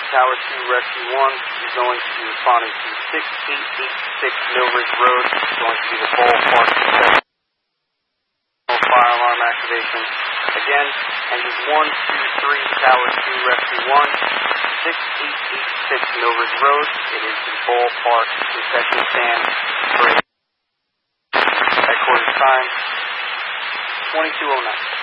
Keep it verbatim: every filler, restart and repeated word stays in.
Tower two, Rescue one is going to be responding to six eight eight six Mill Ridge Road. It's going to be the ballpark fire alarm activation. Again, engines one, two, three, Tower two, Rescue one, six eight eight six Mill Ridge Road. It is the ballpark concession stand for headquarters time twenty-two oh nine.